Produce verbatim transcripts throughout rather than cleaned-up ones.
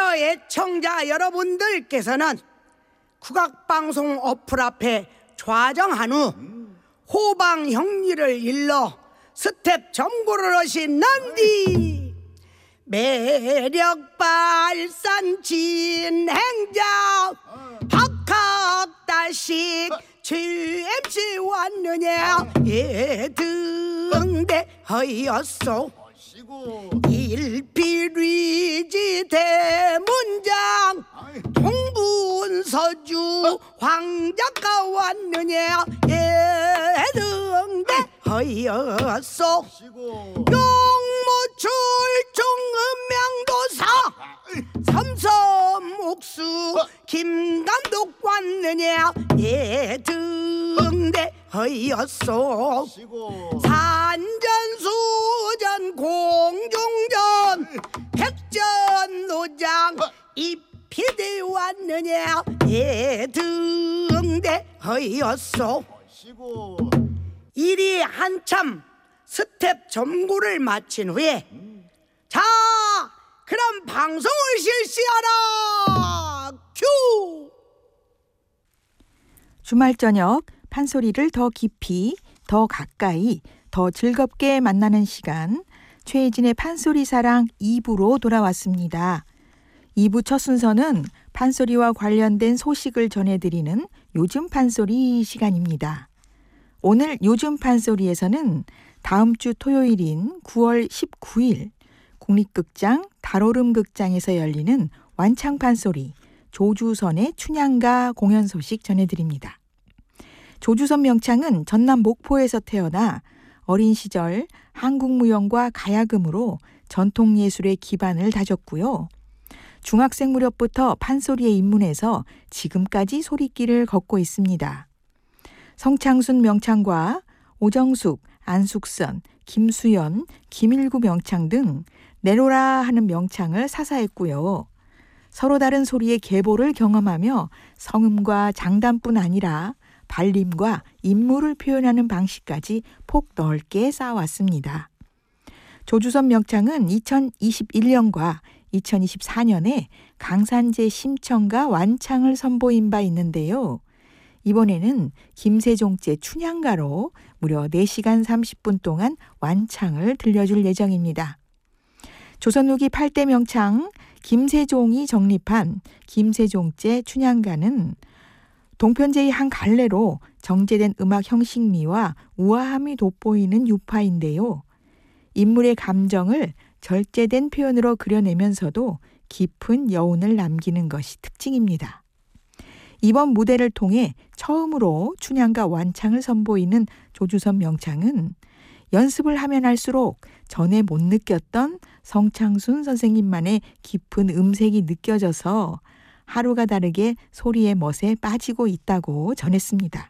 청취자 애청자 여러분들께서는 국악방송 어플 앞에 좌정한 후 호방 형리를 일러 스텝 점고를 하신 난디 매력 발산 진행자 박학다식 엠씨 왔느냐 예등대 하였소 일필위지 대문장 동분서주 황작가 왔느냐 예등대 하였소 용모출중 음양도사 삼섬옥수 김감독 왔느냐 예등대 하였소 산전수전 공중전 백전노장 이피대 왔느냐 예등대 하였소 일이 한참 스텝 점고를 마친 후에 자 그럼 방송을 실시하라 큐. 주말 저녁 판소리를 더 깊이, 더 가까이, 더 즐겁게 만나는 시간, 최혜진의 판소리 사랑 이 부로 돌아왔습니다. 이 부 첫 순서는 판소리와 관련된 소식을 전해드리는 요즘 판소리 시간입니다. 오늘 요즘 판소리에서는 다음 주 토요일인 구월 십구일 국립극장 달오름극장에서 열리는 완창판소리 조주선의 춘향가 공연 소식 전해드립니다. 조주선 명창은 전남 목포에서 태어나 어린 시절 한국무용과 가야금으로 전통예술의 기반을 다졌고요. 중학생 무렵부터 판소리에 입문해서 지금까지 소리길을 걷고 있습니다. 성창순 명창과 오정숙, 안숙선, 김수연, 김일구 명창 등 내로라 하는 명창을 사사했고요. 서로 다른 소리의 계보를 경험하며 성음과 장단뿐 아니라 발림과 인물을 표현하는 방식까지 폭 넓게 쌓아왔습니다. 조주선 명창은 이천이십일년과 이천이십사년에 강산제 심청가 완창을 선보인 바 있는데요. 이번에는 김세종제 춘향가로 무려 네 시간 삼십 분 동안 완창을 들려줄 예정입니다. 조선 후기 팔 대 명창 김세종이 정립한 김세종제 춘향가는 동편제의 한 갈래로 정제된 음악 형식미와 우아함이 돋보이는 유파인데요. 인물의 감정을 절제된 표현으로 그려내면서도 깊은 여운을 남기는 것이 특징입니다. 이번 무대를 통해 처음으로 춘향가 완창을 선보이는 조주선 명창은 연습을 하면 할수록 전에 못 느꼈던 성창순 선생님만의 깊은 음색이 느껴져서 하루가 다르게 소리의 멋에 빠지고 있다고 전했습니다.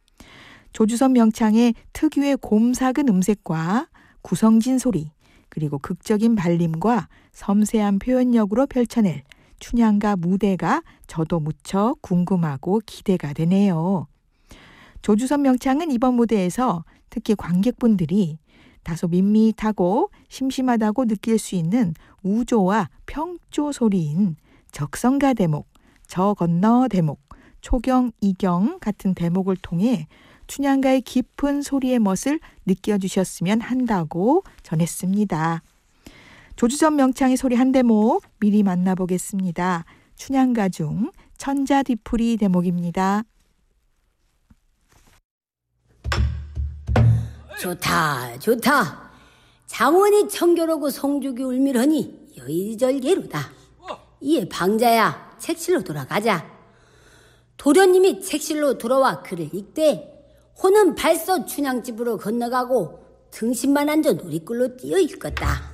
조주선 명창의 특유의 곰삭은 음색과 구성진 소리, 그리고 극적인 발림과 섬세한 표현력으로 펼쳐낼 춘향가 무대가 저도 무척 궁금하고 기대가 되네요. 조주선 명창은 이번 무대에서 특히 관객분들이 다소 밋밋하고 심심하다고 느낄 수 있는 우조와 평조 소리인 적성가 대목, 저 건너 대목, 초경, 이경 같은 대목을 통해 춘향가의 깊은 소리의 멋을 느껴주셨으면 한다고 전했습니다. 조주선 명창의 소리 한 대목 미리 만나보겠습니다. 춘향가 중 천자뒤풀이 대목입니다. 좋다 좋다. 장원이 청결하고 성죽이 울밀하니 여의절개로다. 이에 방자야 책실로 돌아가자. 도련님이 책실로 돌아와 글을 읽되 호는 발서 춘향집으로 건너가고 등신만 앉아 놀이꾼로 뛰어 읽었다.